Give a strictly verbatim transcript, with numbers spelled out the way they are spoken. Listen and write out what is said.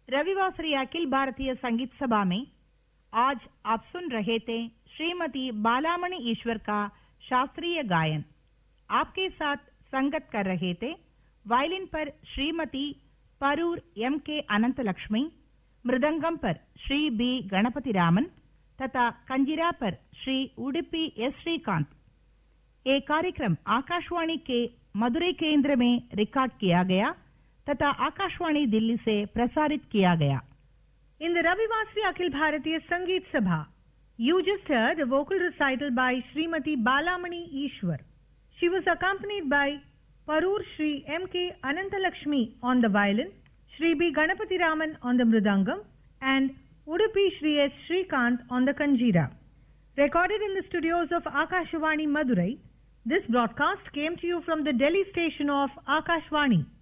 रविवासरी अखिल भारतीय संगीत सभा में आज आप सुन रहे थे श्रीमती बालामणि ईश्वर का शास्त्रीय गायन। आपके साथ संगत कर रहे थे वायलिन पर श्रीमती परूर एम के अनंत लक्ष्मी, मृदंगम पर श्री बी गणपति रामन तथा कंजिरा पर श्री उडुपी एस श्रीकांत। ये कार्यक्रम आकाशवाणी के मदुरै केंद्र में रिकॉर्ड किया गया तथा आकाशवाणी दिल्ली से प्रसारित किया गया। In the Ravivasri Akhil Bharatiya Sangeet Sabha, you just heard a vocal recital by Srimati Balamani Ishwar. She was accompanied by Parur Shri M K Anantalakshmi on the violin, Shri B Ganapati Raman on the mridangam, and Udupi Shri S Shrikant on the kanjira. Recorded in the studios of Akashvani Madurai, this broadcast came to you from the Delhi station of Akashvani.